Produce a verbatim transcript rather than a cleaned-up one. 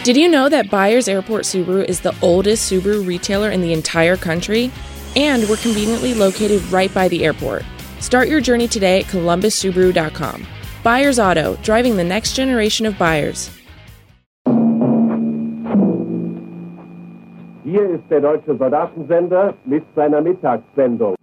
Did you know that Byers Airport Subaru is the oldest Subaru retailer in the entire country? And we're conveniently located right by the airport. Start your journey today at columbus subaru dot com. Byers Auto, driving the next generation of buyers. Hier ist der Deutsche Soldatensender mit seiner Mittagssendung.